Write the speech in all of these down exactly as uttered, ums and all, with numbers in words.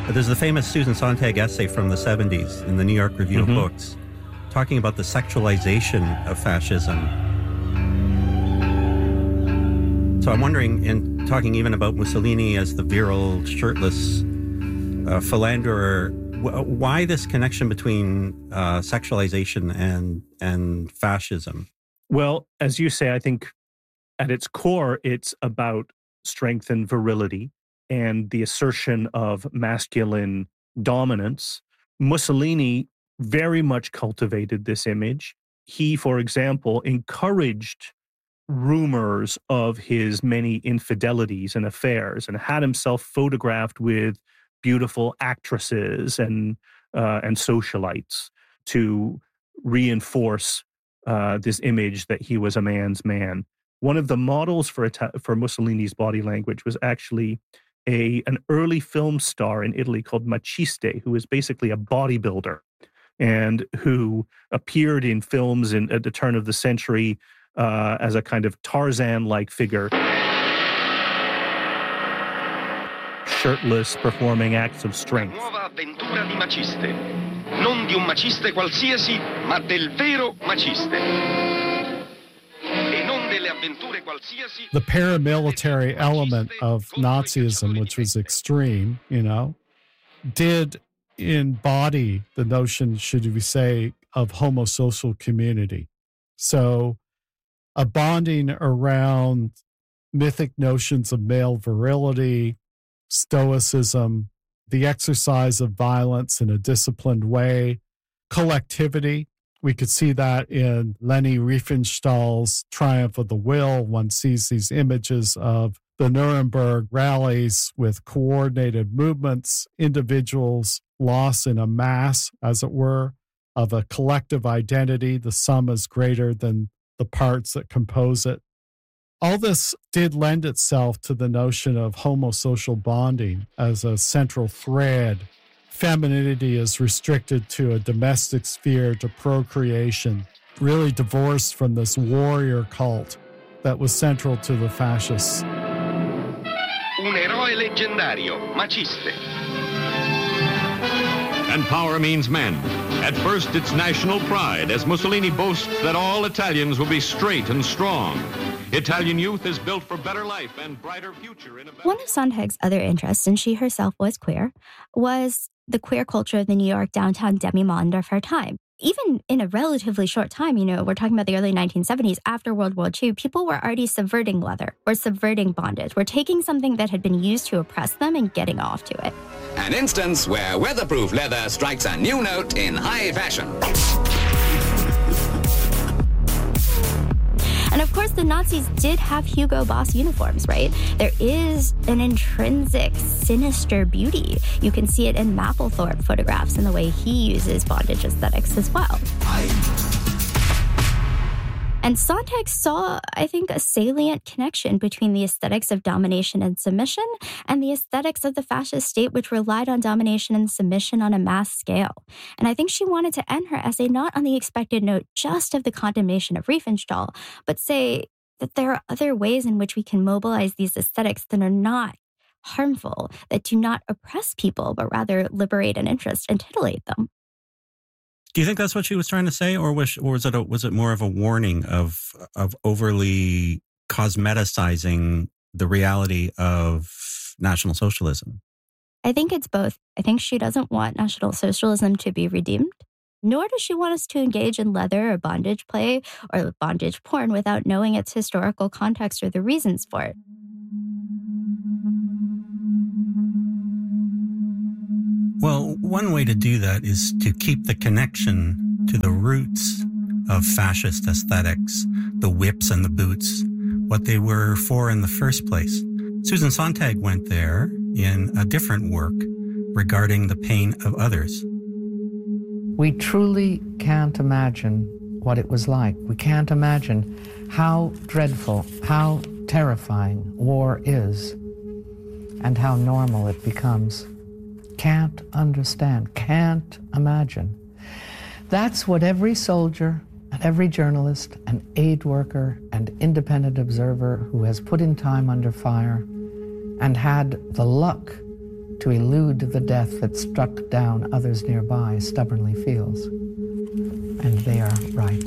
There's the famous Susan Sontag essay from the seventies in the New York Review mm-hmm. of Books, talking about the sexualization of fascism. So I'm wondering, in talking even about Mussolini as the virile, shirtless uh, philanderer, w- why this connection between uh, sexualization and and fascism? Well, as you say, I think at its core, it's about strength and virility and the assertion of masculine dominance. Mussolini very much cultivated this image. He, for example, encouraged rumors of his many infidelities and affairs and had himself photographed with beautiful actresses and uh, and socialites to reinforce uh, this image that he was a man's man. One of the models for for Mussolini's body language was actually a an early film star in Italy called Maciste, who was basically a bodybuilder and who appeared in films in, at the turn of the century uh, as a kind of Tarzan-like figure, shirtless, performing acts of strength. Nuova avventura di Maciste. Non di un maciste qualsiasi, ma del vero maciste. The paramilitary element of Nazism, which was extreme, you know, did embody the notion, should we say, of homosocial community. So a bonding around mythic notions of male virility, stoicism, the exercise of violence in a disciplined way, collectivity. We could see that in Leni Riefenstahl's Triumph of the Will. One sees these images of the Nuremberg rallies with coordinated movements, individuals lost in a mass, as it were, of a collective identity. The sum is greater than the parts that compose it. All this did lend itself to the notion of homosocial bonding as a central thread. Femininity is restricted to a domestic sphere, to procreation, really divorced from this warrior cult that was central to the fascists. Un eroe leggendario, Maciste. And power means men. At first, it's national pride, as Mussolini boasts that all Italians will be straight and strong. Italian youth is built for better life and brighter future. In a better... One of Sontag's other interests, and she herself was queer, was the queer culture of the New York downtown demi-monde of her time. Even in a relatively short time, you know, we're talking about the early nineteen seventies, after World War Two, people were already subverting leather or subverting bondage. We're taking something that had been used to oppress them and getting off to it. An instance where weatherproof leather strikes a new note in high fashion. And of course, the Nazis did have Hugo Boss uniforms, right? There is an intrinsic, sinister beauty. You can see it in Mapplethorpe photographs in the way he uses bondage aesthetics as well. And Sontag saw, I think, a salient connection between the aesthetics of domination and submission and the aesthetics of the fascist state, which relied on domination and submission on a mass scale. And I think she wanted to end her essay not on the expected note just of the condemnation of Riefenstahl, but say that there are other ways in which we can mobilize these aesthetics that are not harmful, that do not oppress people, but rather liberate and interest and titillate them. Do you think that's what she was trying to say, or was or was it a, was it more of a warning of of overly cosmeticizing the reality of National Socialism? I think it's both. I think she doesn't want National Socialism to be redeemed, nor does she want us to engage in leather or bondage play or bondage porn without knowing its historical context or the reasons for it. Well, one way to do that is to keep the connection to the roots of fascist aesthetics, the whips and the boots, what they were for in the first place. Susan Sontag went there in a different work regarding the pain of others. We truly can't imagine what it was like. We can't imagine how dreadful, how terrifying war is, and how normal it becomes. Can't understand, can't imagine. That's what every soldier and every journalist and aid worker and independent observer who has put in time under fire and had the luck to elude the death that struck down others nearby stubbornly feels. And they are right.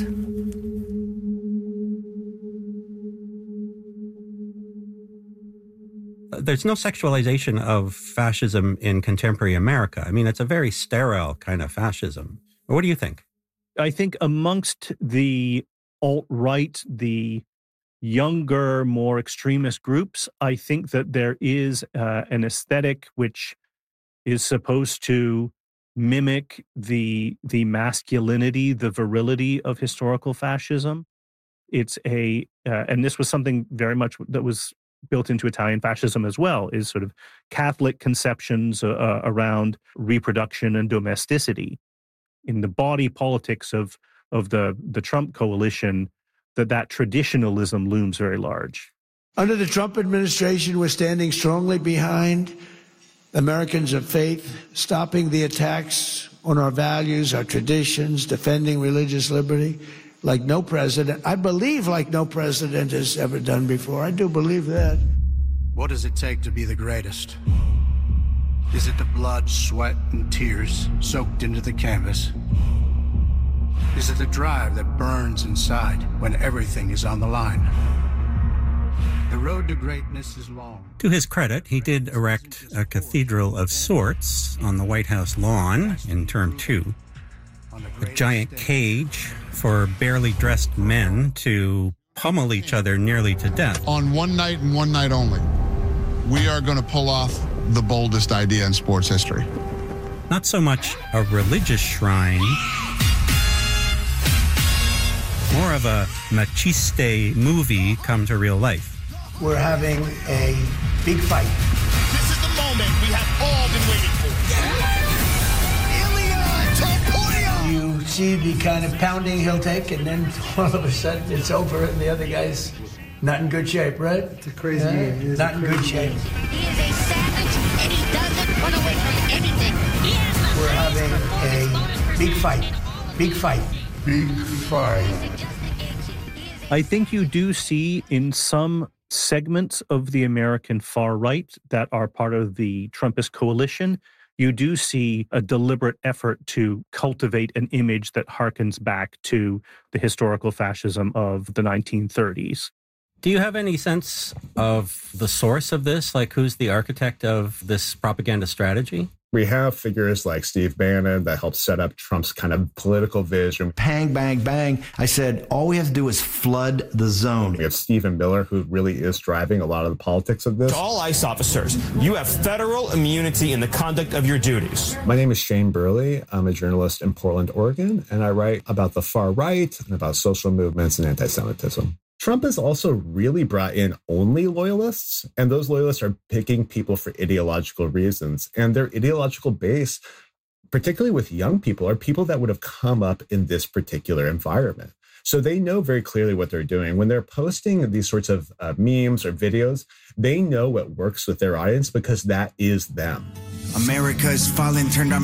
There's no sexualization of fascism in contemporary America. I mean, it's a very sterile kind of fascism. What do you think? I think amongst the alt-right, the younger, more extremist groups, I think that there is uh, an aesthetic which is supposed to mimic the the masculinity, the virility of historical fascism. It's a, uh, and this was something very much that was built into Italian fascism as well, is sort of Catholic conceptions uh, around reproduction and domesticity. In the body politics of of the, the Trump coalition, that that traditionalism looms very large. Under the Trump administration, we're standing strongly behind Americans of faith, stopping the attacks on our values, our traditions, defending religious liberty, like no president, I believe like no president has ever done before. I do believe that. What does it take to be the greatest? Is it the blood, sweat, and tears soaked into the canvas? Is it the drive that burns inside when everything is on the line? The road to greatness is long. To his credit, he did erect a cathedral of sorts on the White House lawn in term two. A giant cage for barely dressed men to pummel each other nearly to death. On one night and one night only, we are going to pull off the boldest idea in sports history. Not so much a religious shrine, more of a machiste movie come to real life. We're having a big fight. This is the moment we have all been waiting for. You see the kind of pounding he'll take, and then all of a sudden it's over, and the other guy's not in good shape, right? It's a crazy yeah? game. It Not in good shape. He is a savage, and he doesn't run away from anything. We're having a big fight. Big fight. Big fight. I think you do see in some segments of the American far right that are part of the Trumpist coalition, you do see a deliberate effort to cultivate an image that harkens back to the historical fascism of the nineteen thirties. Do you have any sense of the source of this? Like, who's the architect of this propaganda strategy? We have figures like Steve Bannon that helped set up Trump's kind of political vision. Bang, bang, bang. I said, all we have to do is flood the zone. We have Stephen Miller, who really is driving a lot of the politics of this. To all ICE officers, you have federal immunity in the conduct of your duties. My name is Shane Burley. I'm a journalist in Portland, Oregon, and I write about the far right and about social movements and anti-Semitism. Trump has also really brought in only loyalists, and those loyalists are picking people for ideological reasons. And their ideological base, particularly with young people, are people that would have come up in this particular environment. So they know very clearly what they're doing. When they're posting these sorts of uh, memes or videos, they know what works with their audience because that is them. America is falling, turned our